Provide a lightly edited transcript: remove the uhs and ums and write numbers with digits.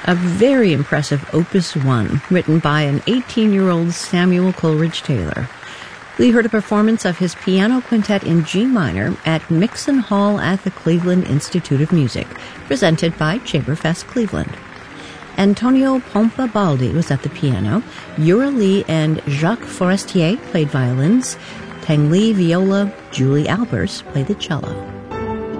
A very impressive Opus 1, written by an 18-year-old Samuel Coleridge Taylor. We heard a performance of his piano quintet in G minor at Mixon Hall at the Cleveland Institute of Music, presented by Chamberfest Cleveland. Antonio Pompa Baldi was at the piano. Yura Lee and Jacques Forestier played violins. Tang Li viola, Julie Albers played the cello.